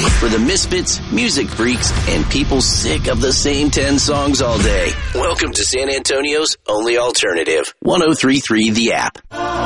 For the misfits, music freaks, and people sick of the same 10 songs all day. Welcome to San Antonio's only alternative. 103.3 The App.